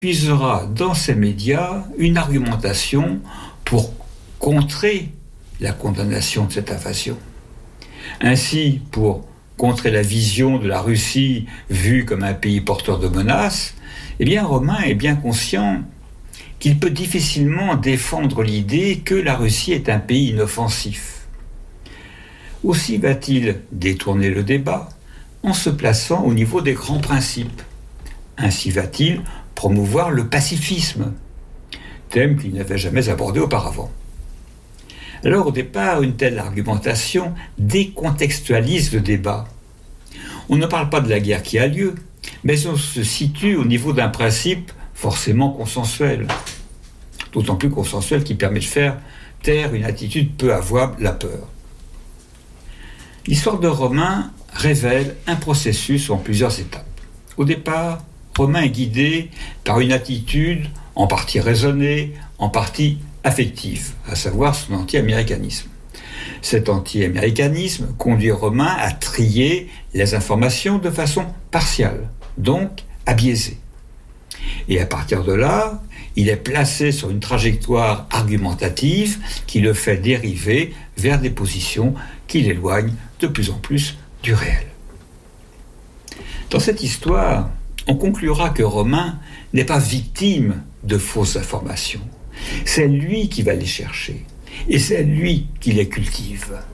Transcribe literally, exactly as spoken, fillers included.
puisera dans ces médias une argumentation pour contrer la condamnation de cette invasion. Ainsi, pour contrer la vision de la Russie vue comme un pays porteur de menaces, eh bien, Romain est bien conscient qu'il peut difficilement défendre l'idée que la Russie est un pays inoffensif. Aussi va-t-il détourner le débat en se plaçant au niveau des grands principes. Ainsi va-t-il promouvoir le pacifisme, thème qu'il n'avait jamais abordé auparavant. Alors au départ, une telle argumentation décontextualise le débat. On ne parle pas de la guerre qui a lieu, mais on se situe au niveau d'un principe forcément consensuel. D'autant plus consensuel qu'il permet de faire taire une attitude peu avouable, la peur. L'histoire de Romain révèle un processus en plusieurs étapes. Au départ, Romain est guidé par une attitude en partie raisonnée, en partie affective, à savoir son anti-américanisme. Cet anti-américanisme conduit Romain à trier les informations de façon partiale, donc à biaiser. Et à partir de là, il est placé sur une trajectoire argumentative qui le fait dériver vers des positions qui l'éloignent de plus en plus du réel. Dans cette histoire, on conclura que Romain n'est pas victime de fausses informations. C'est lui qui va les chercher et c'est lui qui les cultive.